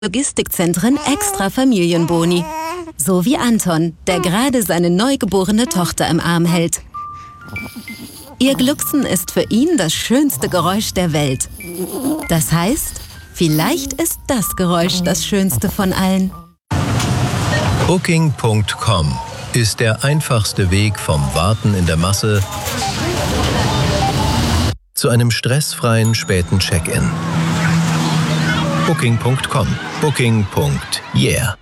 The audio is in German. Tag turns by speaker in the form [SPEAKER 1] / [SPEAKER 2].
[SPEAKER 1] Logistikzentren extra Familienboni. So wie Anton, der gerade seine neugeborene Tochter im Arm hält. Ihr Glucksen ist für ihn das schönste Geräusch der Welt. Das heißt, vielleicht ist das Geräusch das schönste von allen.
[SPEAKER 2] Booking.com ist der einfachste Weg vom Warten in der Masse zu einem stressfreien späten Check-in. Booking.com. Booking.yeah.